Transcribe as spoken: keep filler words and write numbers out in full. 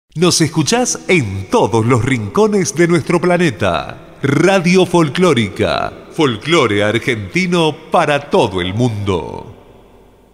Nos escuchás en todos los rincones de nuestro planeta. Radio Folclórica. Folclore argentino para todo el mundo.